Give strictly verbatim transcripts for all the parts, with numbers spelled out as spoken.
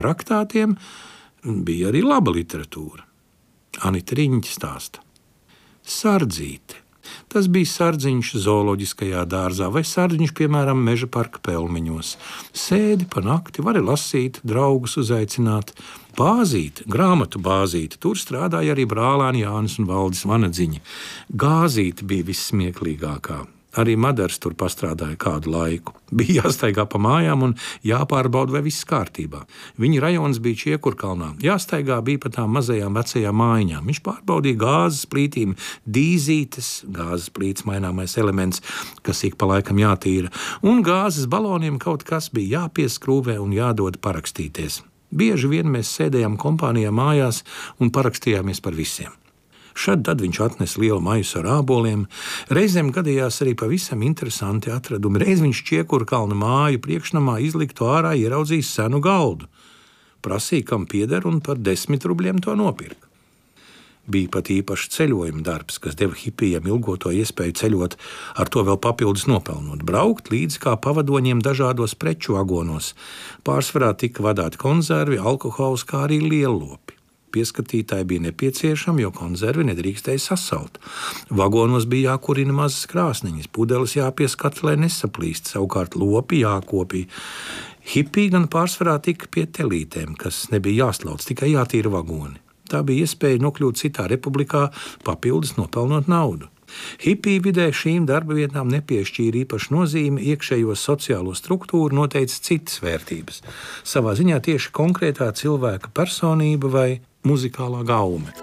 traktātiem bija arī laba literatūra. Anita Riņķe stāsta. Sardzīte. Tas bija sardziņš zooloģiskajā dārzā vai sardziņš, piemēram, meža parka pelmeņos. Sēdi pa nakti, vari lasīt, draugus uzaicināt. Bāzīte, grāmatu bāzīte, tur strādāja arī brālēni Jānis un Valdis Vanadziņi. Gāzīte bija vissmieklīgākā. Arī Madars tur pastrādāja kādu laiku. Bija jāstaigā pa mājām un jāpārbauda, vai viss kārtībā. Viņa rajons bija Čiekurkalnā. Jāstaigā bija pa tām mazajām vecajām mājiņām. Viņš pārbaudīja gāzes plītīm, dīzītes, gāzes plīts maināmais elements, kas ik pa laikam jātīra, un gāzes baloniem kaut kas bija jāpieskrūvē un jādod parakstīties. Bieži vien mēs sēdējām kompānijā mājās un parakstījāmies par visiem. Šad tad viņš atnesa lielu maisu ar āboliem. Reizēm gadījās arī pavisam interesanti atradumi. Reiz viņš Čiekurkalna māju priekšnamā izliktu ārā ieraudzījis senu galdu. Prasīja, kam pieder, un par desmit rubļiem to nopirka. Bija pat īpašs ceļojuma darbs, kas deva hipijiem ilgoto iespēju ceļot, ar to vēl papildus nopelnot. Braukt līdzi kā pavadoņiem dažādos preču vagonos. Pārsvarā tika vadāti konzervi, alkohols, kā arī lielopi. Pieskatītāji bija nepieciešami, jo konzervi nedrīkstēja sasalt. Vagonos bija jākurina mazas krāsniņas, pudeles jāpieskata, lai nesaplīst, savukārt lopi jākopī. Hipiji gan pārsvarā tika pie telītēm, kas nebija jāslauc, tikai jātīra vagoni. Tā bija iespēja nokļūt citā republikā, papildus nopelnot naudu. Hipiju vidē šīm darba vietām nepiešķīra īpašu nozīmi, iekšējo sociālo struktūru noteica citas vērtības. Savā ziņā tieši konkrētā cilvēka personība vai muzikālā gaume.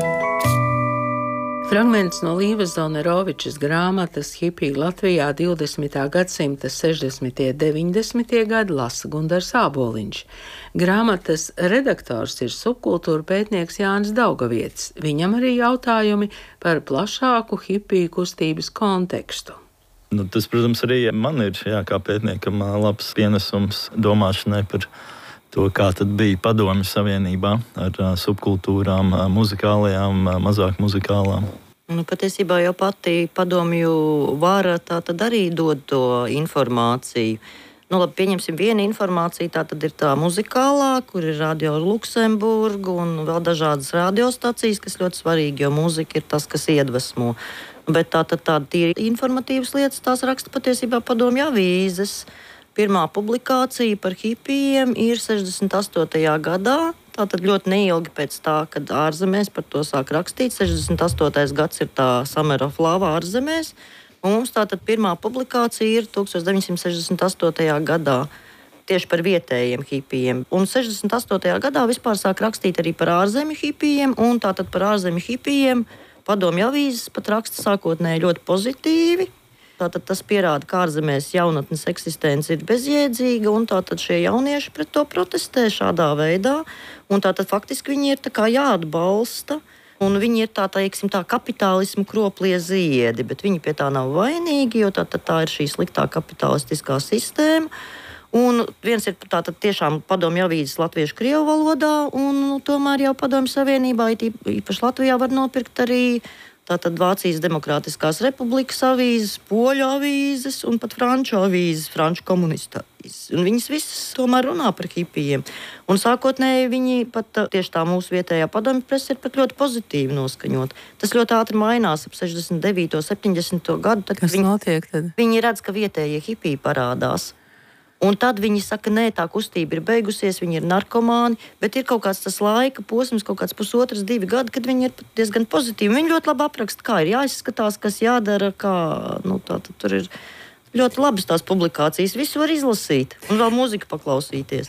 Fragments no Līvas Zonerovičas grāmatas Hipija Latvijā divdesmitā gadsimta sešdesmitie un deviņdesmitie gadi lasa Gundars Āboliņš. Grāmatas redaktors ir subkultūra pētnieks Jānis Daugavietis. Viņam arī jautājumi par plašāku hipiju kustības kontekstu. Nu, tas, protams, arī man ir jā, kā pētniekam labs pienesums domāšanai par to, kā tad bija Padomju Savienībā ar subkultūrām, muzikālajām, mazāk muzikālām. Nu, patiesībā jau pati padomju vara tā tad arī dod to informāciju. Nu, labi, pieņemsim vienu informāciju, tā tad ir tā muzikālā, kur ir Radio Luksemburga un vēl dažādas radiostacijas, kas ļoti svarīgi, jo mūzika ir tas, kas iedvesmo. Bet tā tad tāda tīri informatīvas lietas, tās raksta patiesībā Padomju avīzes. Pirmā publikācija par hipijiem ir sešdesmit astotajā gadā. Tātad ļoti neilgi pēc tā, kad ārzemēs par to sāk rakstīt. sešdesmit astotais gads ir tā Summer of Love ārzemēs. Un mums tātad pirmā publikācija ir deviņdesmit sešdesmit astotajā gadā tieši par vietējiem hipijiem. Un sešdesmit astotajā gadā vispār sāk rakstīt arī par ārzemju hipijiem. Un tātad par ārzemju hipijiem Padomju avīzes pat raksta sākotnēji ļoti pozitīvi. Tātad tas pierāda, ka ārzemēs jaunatnes eksistence ir bezjēdzīga, un tātad šie jaunieši pret to protestē šādā veidā. Un tātad faktiski viņi ir tā kā jāatbalsta, un viņi ir tā, teiksim, tā kapitālismu kroplie ziedi, bet viņi pie tā nav vainīgi, jo tātad tā ir šī sliktā kapitalistiskā sistēma. Un viens ir tātad tiešām Padomju avīzes latviešu krievu valodā, un nu, tomēr jau Padomju Savienībā, īpaši Latvijā, var nopirkt arī tātad Vācijas Demokrātiskās Republikas avīzes, Poļu avīzes un pat Franču avīzes, Franču komunistu avīzes. Un viņas visas tomēr runā par hipijiem. Un sākotnēji viņi pat tieši tā mūsu vietējā padomju presa ir pat ļoti pozitīvi noskaņot. Tas ļoti ātri mainās ap sešdesmit devīto, septiņdesmito gadu. Tad, Kas viņi, notiek tad? Viņi redz, ka vietējie hipiji parādās. Un tad viņi saka, nē, tā kustība ir beigusies, viņi ir narkomāni, bet ir kaut kāds tas laika posms, kaut kāds pusotras, divi gadi, kad viņi ir diezgan pozitīvi. Viņi ļoti labi apraksta, kā ir jāizskatās, kas jādara, kā, nu, tā, tad tur ir ļoti labas tās publikācijas, visu var izlasīt un vēl mūziku paklausīties.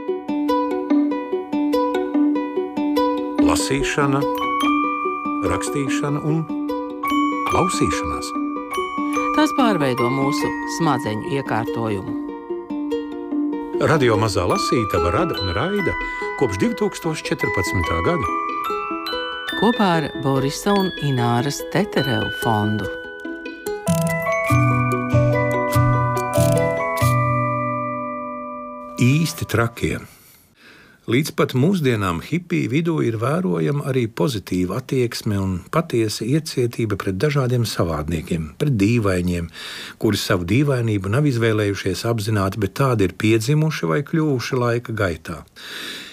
Lasīšana, rakstīšana un klausīšanās. Tas pārveido mūsu smadzeņu iekārtojumu. Radio Mazā Lasītava rada un raida kopš divi tūkstoši četrpadsmitā gada. Kopā ar Borisa un Ināras Teterevu fondu. Īsti trakie. Līdz pat mūsdienām hipiju vidū ir vērojama arī pozitīva attieksme un patiesa iecietība pret dažādiem savādniekiem, pret dīvainiem, kuri savu dīvainību nav izvēlējušies apzināti, bet tādi ir piedzimuši vai kļuvuši laika gaitā.